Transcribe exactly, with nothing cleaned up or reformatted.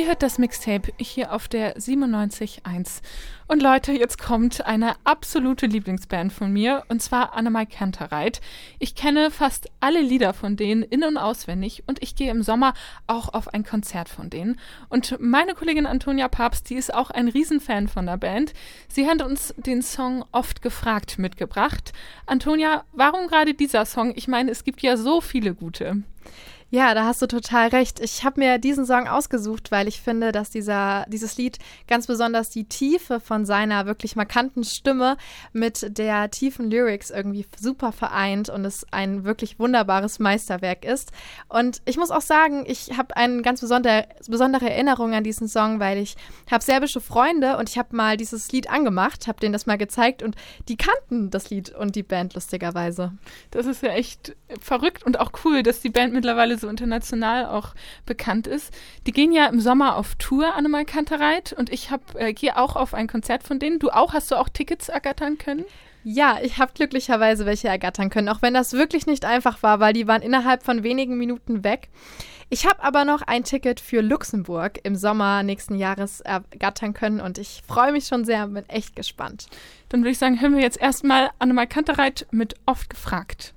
Ihr hört das Mixtape hier auf der siebenundneunzig Komma eins. Und Leute, jetzt kommt eine absolute Lieblingsband von mir, und zwar Annemai Kantereit. Ich kenne fast alle Lieder von denen in- und auswendig und ich gehe im Sommer auch auf ein Konzert von denen. Und meine Kollegin Antonia Papst, die ist auch ein Riesenfan von der Band. Sie hat uns den Song Oft gefragt mitgebracht. Antonia, warum gerade dieser Song? Ich meine, es gibt ja so viele gute. Ja, da hast du total recht. Ich habe mir diesen Song ausgesucht, weil ich finde, dass dieser, dieses Lied ganz besonders die Tiefe von seiner wirklich markanten Stimme mit der tiefen Lyrics irgendwie super vereint und es ein wirklich wunderbares Meisterwerk ist. Und ich muss auch sagen, ich habe eine ganz besondere, besondere Erinnerung an diesen Song, weil ich habe serbische Freunde und ich habe mal dieses Lied angemacht, habe denen das mal gezeigt und die kannten das Lied und die Band lustigerweise. Das ist ja echt verrückt und auch cool, dass die Band mittlerweile so international auch bekannt ist. Die gehen ja im Sommer auf Tour, Annemai Kantereit, und ich hab, äh, gehe auch auf ein Konzert von denen. Du auch? Hast du auch Tickets ergattern können? Ja, ich habe glücklicherweise welche ergattern können, auch wenn das wirklich nicht einfach war, weil die waren innerhalb von wenigen Minuten weg. Ich habe aber noch ein Ticket für Luxemburg im Sommer nächsten Jahres ergattern können und ich freue mich schon sehr, bin echt gespannt. Dann würde ich sagen, hören wir jetzt erstmal Annemai Kantereit mit Oft gefragt.